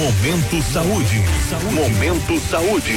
Momento Saúde. Momento Saúde.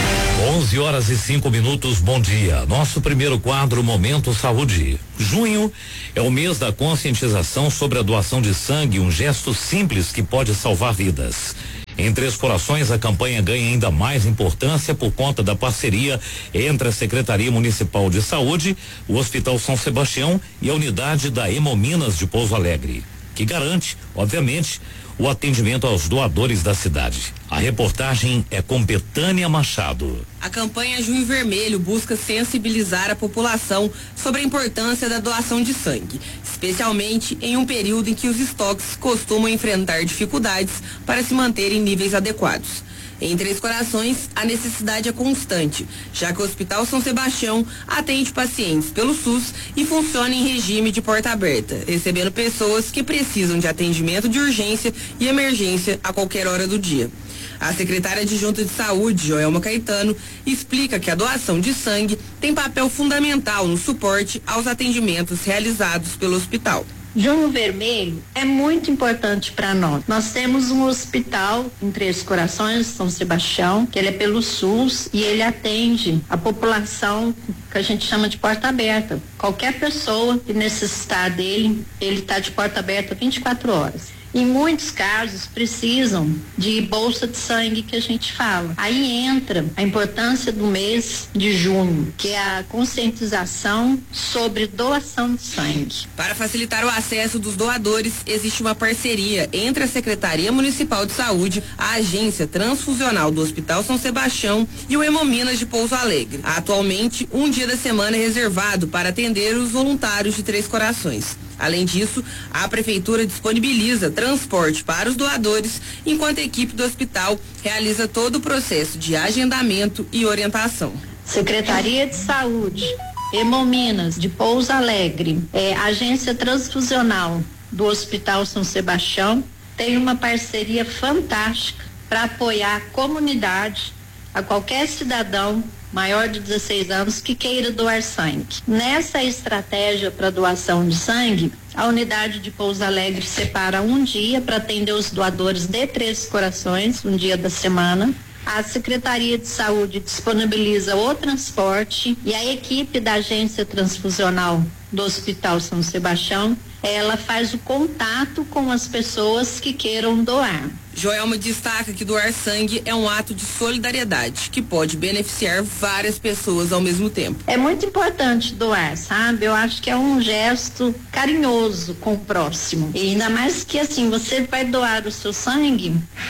11h05. Bom dia. Nosso primeiro quadro, Momento Saúde. Junho é o mês da conscientização sobre a doação de sangue, um gesto simples que pode salvar vidas. Em Três Corações, a campanha ganha ainda mais importância por conta da parceria entre a Secretaria Municipal de Saúde, o Hospital São Sebastião e a unidade da Hemominas de Pouso Alegre, que garante, obviamente, o atendimento aos doadores da cidade. A reportagem é com Betânia Machado. A campanha Junho Vermelho busca sensibilizar a população sobre a importância da doação de sangue, especialmente em um período em que os estoques costumam enfrentar dificuldades para se manter em níveis adequados. Em Três Corações, a necessidade é constante, já que o Hospital São Sebastião atende pacientes pelo SUS e funciona em regime de porta aberta, recebendo pessoas que precisam de atendimento de urgência e emergência a qualquer hora do dia. A secretária adjunta de Saúde, Joelma Caetano, explica que a doação de sangue tem papel fundamental no suporte aos atendimentos realizados pelo hospital. Junho Vermelho é muito importante para nós. Nós temos um hospital em Três Corações, São Sebastião, que ele é pelo SUS e ele atende a população que a gente chama de porta aberta. Qualquer pessoa que necessitar dele, ele está de porta aberta 24 horas. Em muitos casos precisam de bolsa de sangue que a gente fala. Aí entra a importância do mês de junho, que é a conscientização sobre doação de sangue. Para facilitar o acesso dos doadores, existe uma parceria entre a Secretaria Municipal de Saúde, a Agência Transfusional do Hospital São Sebastião e o Hemominas de Pouso Alegre. Atualmente, um dia da semana é reservado para atender os voluntários de Três Corações. Além disso, a Prefeitura disponibiliza transporte para os doadores, enquanto a equipe do hospital realiza todo o processo de agendamento e orientação. Secretaria de Saúde, Hemominas de Pouso Alegre, Agência Transfusional do Hospital São Sebastião, tem uma parceria fantástica para apoiar a comunidade, a qualquer cidadão maior de 16 anos que queira doar sangue. Nessa estratégia para doação de sangue, a unidade de Pouso Alegre separa um dia para atender os doadores de Três Corações, um dia da semana. A Secretaria de Saúde disponibiliza o transporte e a equipe da Agência Transfusional do Hospital São Sebastião, ela faz o contato com as pessoas que queiram doar. Joelma destaca que doar sangue é um ato de solidariedade que pode beneficiar várias pessoas ao mesmo tempo. É muito importante doar, sabe? Eu acho que é um gesto carinhoso com o próximo. E ainda mais que assim, você vai doar o seu sangue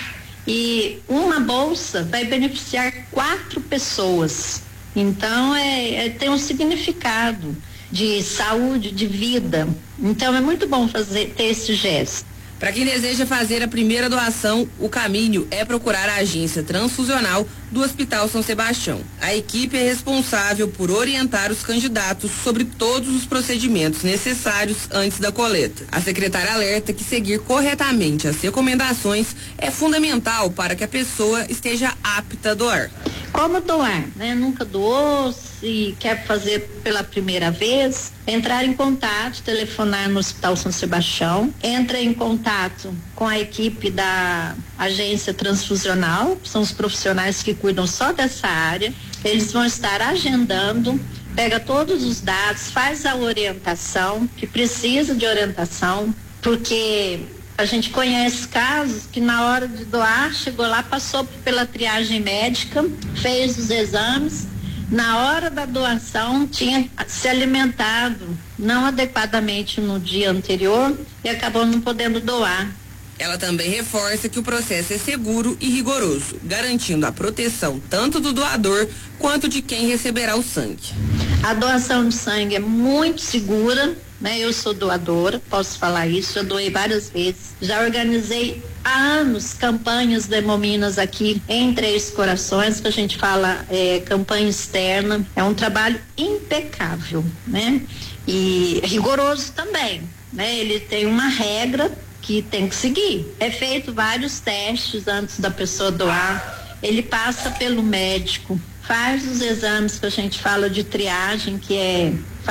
e uma bolsa vai beneficiar 4 pessoas. Então tem um significado de saúde, de vida. Então é muito bom ter esse gesto. Para quem deseja fazer a primeira doação, o caminho é procurar a agência transfusional do Hospital São Sebastião. A equipe é responsável por orientar os candidatos sobre todos os procedimentos necessários antes da coleta. A secretária alerta que seguir corretamente as recomendações é fundamental para que a pessoa esteja apta a doar. Como doar, né? Nunca doou, se quer fazer pela primeira vez, entrar em contato, telefonar no Hospital São Sebastião, entra em contato com a equipe da agência transfusional, são os profissionais que cuidam só dessa área, eles vão estar agendando, pega todos os dados, faz a orientação, que precisa de orientação, porque a gente conhece casos que na hora de doar, chegou lá, passou pela triagem médica, fez os exames, na hora da doação tinha se alimentado não adequadamente no dia anterior e acabou não podendo doar. Ela também reforça que o processo é seguro e rigoroso, garantindo a proteção tanto do doador quanto de quem receberá o sangue. A doação de sangue é muito segura, né? Eu sou doadora, posso falar isso, já doei várias vezes. Já organizei há anos campanhas da Hemominas aqui em Três Corações, que a gente fala campanha externa. É um trabalho impecável, né? E rigoroso também, né? Ele tem uma regra que tem que seguir. É feito vários testes antes da pessoa doar. ele passa pelo médico, faz os exames que a gente fala de triagem, que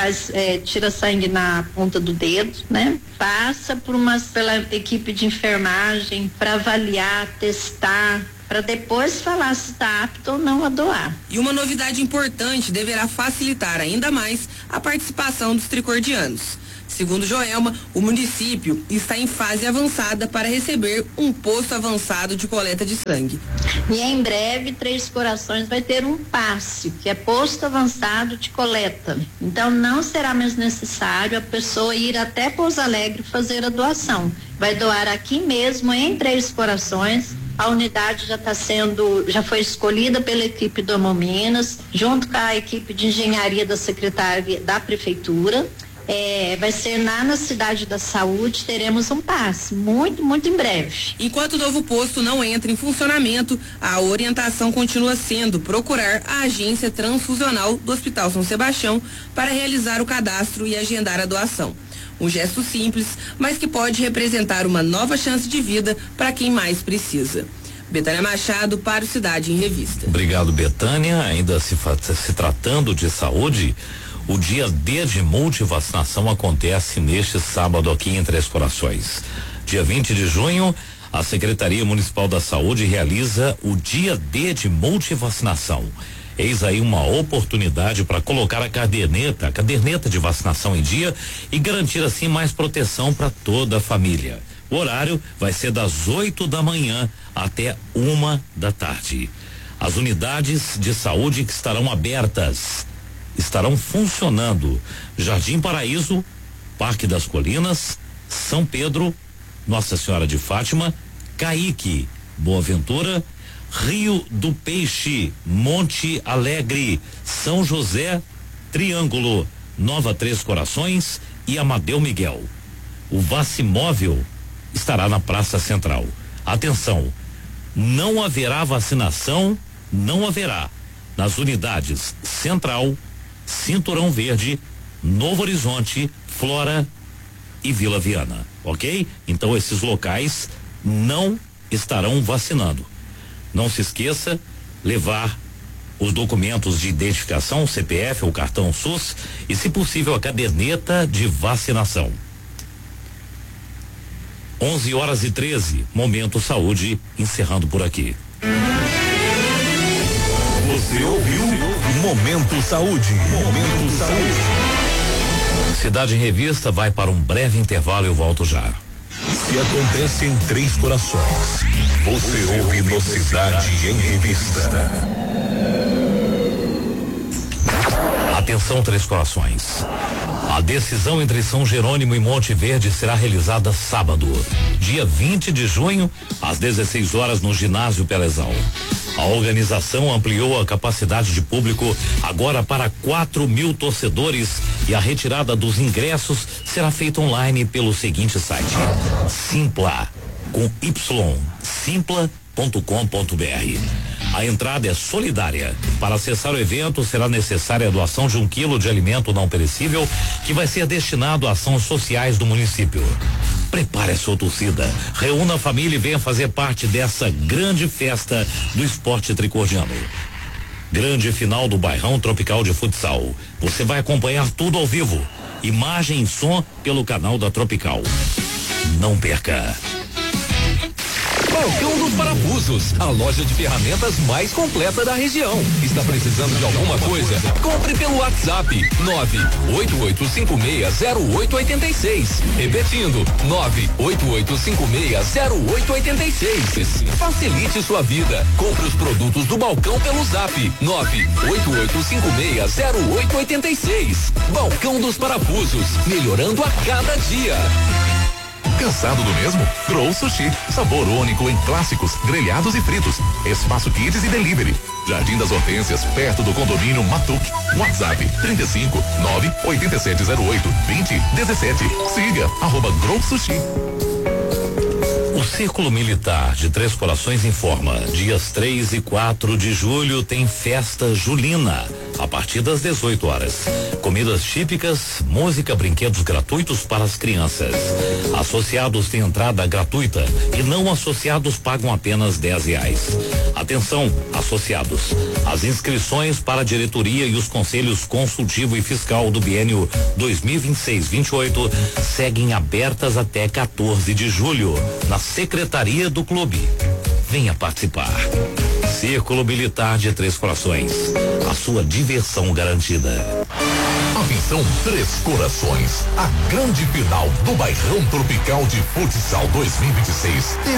tira sangue na ponta do dedo, né? Passa pela equipe de enfermagem para avaliar, testar, para depois falar se está apto ou não a doar. E uma novidade importante deverá facilitar ainda mais a participação dos tricordianos. Segundo Joelma, o município está em fase avançada para receber um posto avançado de coleta de sangue. E em breve, Três Corações vai ter um passe, que é posto avançado de coleta. Então não será mais necessário a pessoa ir até Pouso Alegre fazer a doação. Vai doar aqui mesmo em Três Corações. A unidade já foi escolhida pela equipe do Hemominas, junto com a equipe de engenharia da secretaria da prefeitura. Vai ser na cidade da saúde, teremos um passe, muito, muito em breve. Enquanto o novo posto não entra em funcionamento, a orientação continua sendo procurar a agência transfusional do Hospital São Sebastião para realizar o cadastro e agendar a doação. Um gesto simples, mas que pode representar uma nova chance de vida para quem mais precisa. Betânia Machado para o Cidade em Revista. Obrigado, Betânia. Ainda se tratando de saúde, o dia D de multivacinação acontece neste sábado aqui em Três Corações. Dia 20 de junho, a Secretaria Municipal da Saúde realiza o dia D de multivacinação. Eis aí uma oportunidade para colocar a caderneta de vacinação em dia e garantir assim mais proteção para toda a família. O horário vai ser das 8 da manhã até 1 da tarde. As unidades de saúde que estarão abertas estarão funcionando: Jardim Paraíso, Parque das Colinas, São Pedro, Nossa Senhora de Fátima, Caique, Boa Ventura, Rio do Peixe, Monte Alegre, São José, Triângulo, Nova Três Corações e Amadeu Miguel. O Vacimóvel estará na Praça Central. Atenção, não haverá vacinação, nas unidades Central, Cinturão Verde, Novo Horizonte, Flora e Vila Viana, ok? Então esses locais não estarão vacinando. Não se esqueça, levar os documentos de identificação, CPF ou cartão SUS e, se possível, a caderneta de vacinação. 11h13, Momento Saúde, encerrando por aqui. Você ouviu Momento Saúde. Momento Saúde. Cidade em Revista vai para um breve intervalo e eu volto já. Se acontece em Três Corações, você ouve no Cidade em Revista. Atenção, Três Corações. A decisão entre São Jerônimo e Monte Verde será realizada sábado, dia 20 de junho, às 16 horas, no ginásio Pelezão. A organização ampliou a capacidade de público agora para 4.000 torcedores e a retirada dos ingressos será feita online pelo seguinte site: Simpla, com Y, simpla.com.br. A entrada é solidária. Para acessar o evento será necessária a doação de 1 quilo de alimento não perecível que vai ser destinado a ações sociais do município. Prepare a sua torcida, reúna a família e venha fazer parte dessa grande festa do esporte tricordiano. Grande final do Bairrão Tropical de Futsal. Você vai acompanhar tudo ao vivo. Imagem e som pelo canal da Tropical. Não perca. Balcão dos Parafusos, a loja de ferramentas mais completa da região. Está precisando de alguma coisa? Compre pelo WhatsApp 988560886. Repetindo, 988560886. Facilite sua vida. Compre os produtos do balcão pelo Zap 988560886. Balcão dos Parafusos, melhorando a cada dia. Cansado do mesmo? Grow Sushi. Sabor único em clássicos, grelhados e fritos. Espaço Kids e Delivery. Jardim das Hortênsias, perto do condomínio Matuque. WhatsApp 35 98708 2017. Siga @Grow Sushi. O Círculo Militar de Três Corações informa: dias 3 e 4 de julho tem festa julina a partir das 18 horas. Comidas típicas, música, brinquedos gratuitos para as crianças. Associados têm entrada gratuita e não associados pagam apenas R$10. Atenção, associados. As inscrições para a diretoria e os conselhos consultivo e fiscal do biênio 2026-28 seguem abertas até 14 de julho na secretaria do clube. Venha participar. Círculo Militar de Três Corações. A sua diversão garantida. Atenção, Três Corações. A grande final do Bairrão Tropical de Futsal 2026.